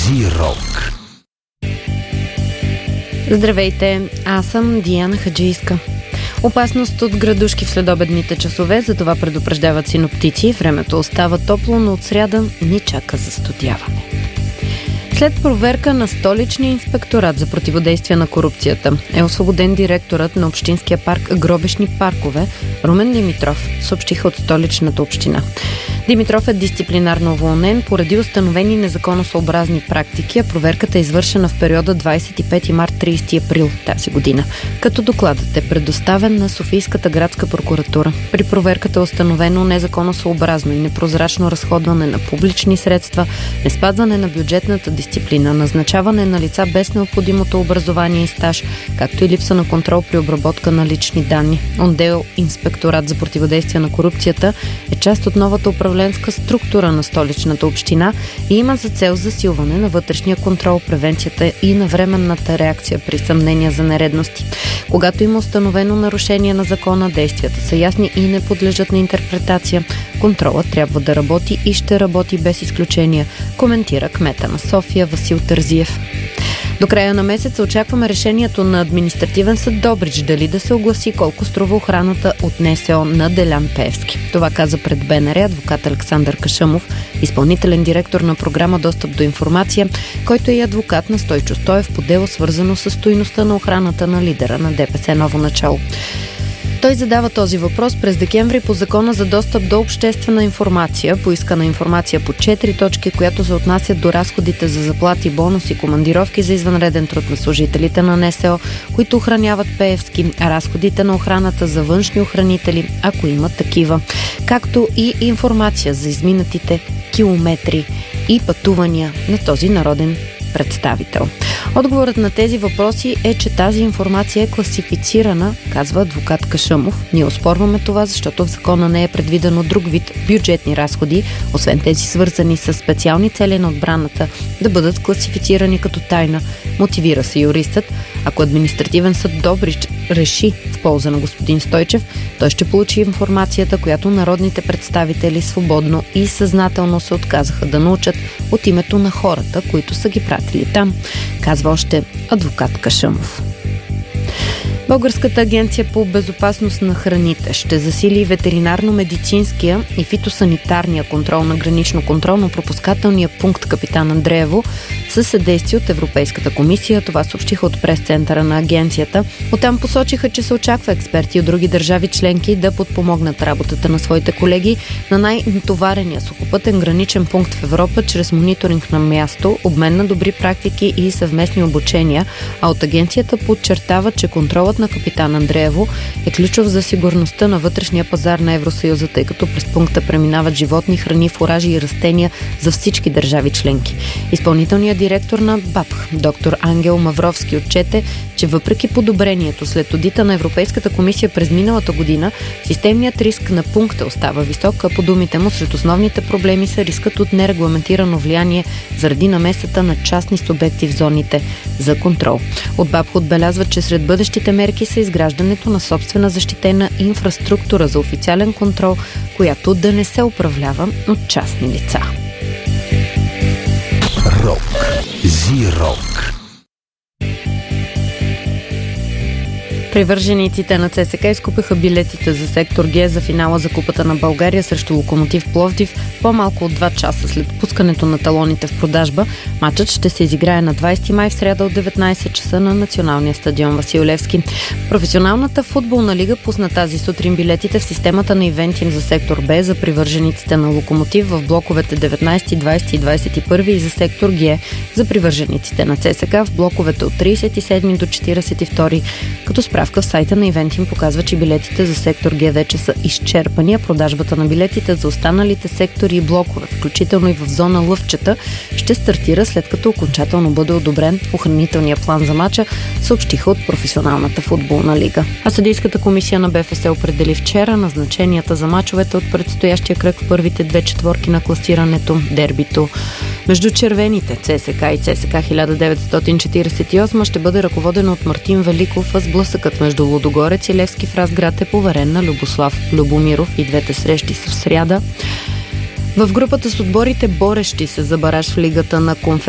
Зи-рок. Здравейте, аз съм Диана Хаджийска. Опасност от градушки в следобедните часове, затова предупреждават синоптици. Времето остава топло, но от сряда ни чака застудяване. След проверка на Столичния инспекторат за противодействие на корупцията е освободен директорът на общинския парк Гробешни паркове Румен Димитров, съобщиха от Столичната община. Димитров е дисциплинарно уволнен поради установени незаконосъобразни практики, а проверката е извършена в периода 25 март 30 април тази година, като докладът е предоставен на Софийската градска прокуратура. При проверката е установено незаконосъобразно и непрозрачно разходване на публични средства, неспазване на бюджетната дисциплина, назначаване на лица без необходимото образование и стаж, както и липса на контрол при обработка на лични данни. Отдел Инспекторат за противодействие на корупцията е част от новата управленска структура на Столичната община и има за цел засилване на вътрешния контрол, превенцията и навременната реакция при съмнения за нередности. Когато има установено нарушение на закона, действията са ясни и не подлежат на интерпретация. Контролът трябва да работи и ще работи без изключения, коментира кмета на София Васил Тързиев. До края на месеца очакваме решението на Административен съд Добрич дали да се огласи колко струва охраната от НСО на Делян Пеевски. Това каза пред БНР адвокат Александър Кашъмов, изпълнителен директор на програма Достъп до информация, който е и адвокат на Стойчо Стоев по дело, свързано с стойността на охраната на лидера на ДПС Ново начало. Той задава този въпрос през декември по Закона за достъп до обществена информация, поискана информация по 4 точки, която се отнасят до разходите за заплати, бонуси, командировки за извънреден труд на служителите на НСО, които охраняват Пеевски, разходите на охраната за външни охранители, ако имат такива, както и информация за изминатите километри и пътувания на този народен представител. Отговорът на тези въпроси е, че тази информация е класифицирана, казва адвокат Кашъмов. Ние оспорваме това, защото в закона не е предвидено друг вид бюджетни разходи, освен тези свързани с специални цели на отбраната, да бъдат класифицирани като тайна, мотивира се юристът. Ако Административен съд Добрич реши в полза на господин Стойчев, той ще получи информацията, която народните представители свободно и съзнателно се отказаха да научат от името на хората, които са ги пратили там, казва още адвокат Кашъмов. Българската агенция по безопасност на храните ще засили ветеринарно-медицинския и фитосанитарния контрол на гранично-контролно-пропускателния пункт Капитан Андреево със съдействие от Европейската комисия. Това съобщиха от прес-центъра на агенцията. Оттам посочиха, че се очаква експерти от други държави членки да подпомогнат работата на своите колеги на най-натоварения сухопътен граничен пункт в Европа чрез мониторинг на място, обмен на добри практики и съвместни обучения, а от агенцията подчертава, че контролът на Капитан Андреево е ключов за сигурността на вътрешния пазар на Евросъюза, тъй като през пункта преминават животни, храни, фуражи и растения за всички държави членки. Изпълнителният директор на БАПХ, доктор Ангел Мавровски, отчете, че въпреки подобрението след одита на Европейската комисия през миналата година, системният риск на пункта остава висок, а по думите му сред основните проблеми са рискът от нерегламентирано влияние заради намесата на частни субекти в зоните за контрол. От БАПХ отбелязват, че сред бъдещите мерки са изграждането на собствена защитена инфраструктура за официален контрол, която да не се управлява от частни лица. Рок. Зи-рок. Привържениците на ЦСКА изкупиха билетите за сектор Г за финала за Купата на България срещу Локомотив Пловдив по-малко от 2 часа след пускането на талоните в продажба. Матчът ще се изиграе на 20 май в сряда от 19 часа на Националния стадион Васил Левски. Професионалната футболна лига пусна тази сутрин билетите в системата на Ивентим за сектор Б за привържениците на Локомотив в блоковете 19, 20 и 21 и за сектор Г за привържениците на ЦСКА в блоковете от 37 до 42, като справка в сайта на Ивентим показва, че билетите за сектор Г вече са изчерпани, а продажбата на билетите за останалите сектори и блокове, включително и в зона Лъвчета, ще стартира след като окончателно бъде одобрен охранителния план за мача, съобщиха от професионалната футболна лига. А съдийската комисия на БФС определи вчера назначенията за мачовете от предстоящия кръг в първите 2 четворки на класирането, дербито между червените ЦСКА и ЦСКА 1948 ще бъде ръководено от Мартин Великов, а сблъсъкът между Лудогорец и Левски в Разград е поверен на Любослав Любомиров и двете срещи са в сряда. В групата с отборите, борещи се за бараж в Лигата на конференцията,